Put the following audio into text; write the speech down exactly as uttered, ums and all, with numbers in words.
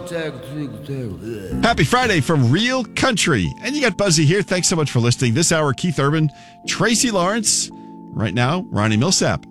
Happy Friday from Real Country. And you got Buzzy here. Thanks so much for listening. This hour, Keith Urban, Tracy Lawrence. Right now, Ronnie Millsap.